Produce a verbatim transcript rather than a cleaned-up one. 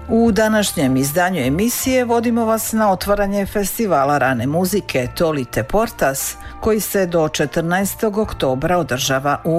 U današnjem izdanju emisije vodimo vas na otvaranje festivala rane muzike Tolite Portas, koji se do četrnaestog oktobra održava u